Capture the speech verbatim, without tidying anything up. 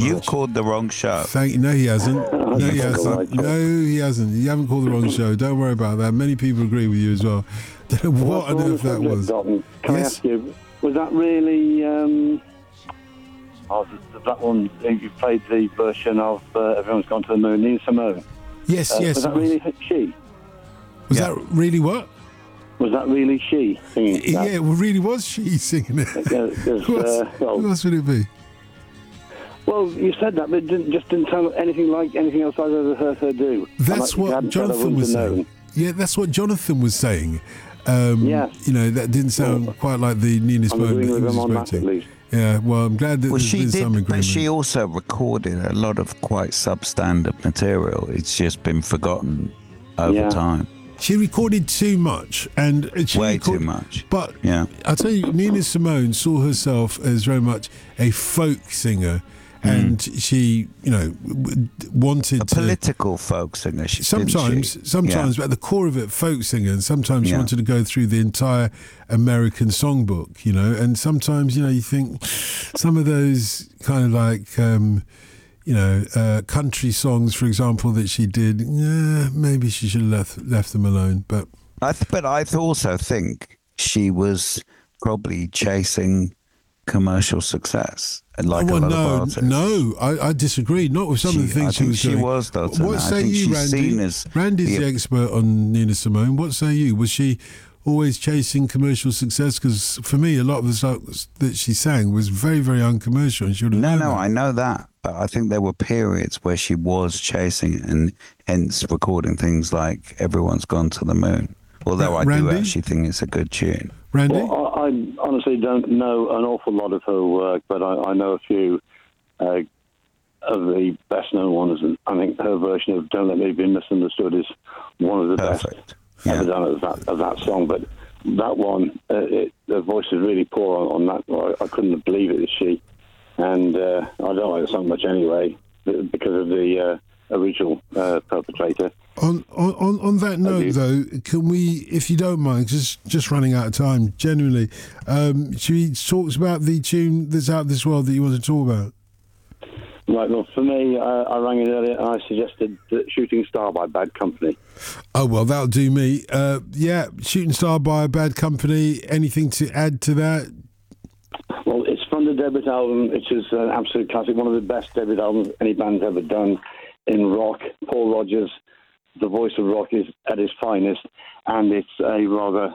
much. You've called the wrong show. Thank you. No, he hasn't. No, he hasn't. No, he hasn't. You haven't called the wrong show. Don't worry about that. Many people agree with you as well. Don't know what on earth that was. Dalton, can Yes? I ask you, was that really... Um, oh, th- that one, you played the version of uh, Everyone's Gone to the Moon, Nina Simone. Yes, Uh, yes. Was that really she? Was Yeah. that really what? Was that really she singing Yeah, that? it really was she singing it. Yeah, 'cause, Who else, uh, well, who else would it be? well, you said that, but it didn't, just didn't sound anything like anything else I've ever heard her do. That's And I- what hadn't said I Jonathan wouldn't was have saying. known. Yeah, that's what Jonathan was saying. Um, Yes. You know, that didn't sound Well, quite like the Nina I'm Simone agreeing that he with was him on that at expecting. least. Yeah, well, I'm glad that Well, there's she been did, some but agreement. she also recorded a lot of quite substandard material. It's just been forgotten over Yeah. time. She recorded too much, and she Way record- too much. But Yeah. I'll tell you, Nina Simone saw herself as very much a folk singer, and she, you know, w- wanted A to. political folk singer. She, Sometimes, didn't she? sometimes, Yeah. but at the core of it, folk singer, and sometimes she Yeah. wanted to go through the entire American songbook, you know, and sometimes, you know, you think some of those kind of like, um, you know, uh, country songs, for example, that she did, yeah, maybe she should have left, left them alone, but I th- but I th- also think she was probably chasing commercial success, like oh, a lot no, of artists. no, I, I disagree. Not with some She- of the things I she think was she doing. was, Dalton. What I say think you, she's Randy? seen as Randy's the- the expert on Nina Simone. What say you? Was she always chasing commercial success? Because for me, a lot of the songs that she sang was very, very uncommercial, and she would have No, known no, that. I know that, but I think there were periods where she was chasing it and hence recording things like Everyone's Gone to the Moon. Although Ra- I do Randy? actually think it's a good tune. Randy? Well, I, I honestly don't know an awful lot of her work, but I, I know a few uh, of the best-known ones, and I think her version of "Don't Let Me Be Misunderstood" is one of the Perfect. best Yeah. ever done of that, of that song. But that one, uh, it, the voice is really poor on, on that. I, I couldn't believe it was she, and uh, I don't like the song much anyway because of the uh, original uh, perpetrator. On, on on that note, though, can we, if you don't mind, just just running out of time, genuinely, um, should we talk about the tune that's out this world that you want to talk about? Right, well, for me, uh, I rang in earlier and I suggested that Shooting Star by Bad Company. Oh, well, that'll do me. Uh, yeah, Shooting Star by a Bad Company. Anything to add to that? Well, it's from the debut album, which is an absolute classic, one of the best debut albums any band's ever done in rock. Paul Rodgers, the voice of rock, is at his finest, and it's a rather